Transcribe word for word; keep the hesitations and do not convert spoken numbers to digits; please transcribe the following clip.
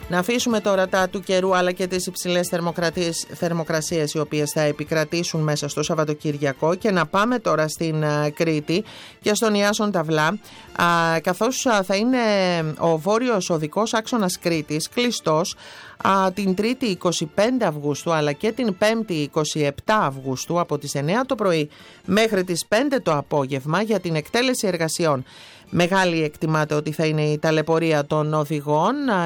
Να αφήσουμε τώρα τα του καιρού αλλά και τις υψηλές θερμοκρασίες οι οποίες θα επικρατήσουν μέσα στο Σαββατοκυριακό και να πάμε τώρα στην Κρήτη και στον Ιάσον Ταυλά, καθώς θα είναι ο βόρειος οδικός άξονας Κρήτης κλειστός την Τρίτη εικοστή πέμπτη Αυγούστου αλλά και την Πέμπτη εικοστή εβδόμη Αυγούστου από τις εννιά το πρωί μέχρι τις πέντε το απόγευμα για την εκτέλεση εργασιών. Μεγάλη εκτιμάται ότι θα είναι η ταλαιπωρία των οδηγών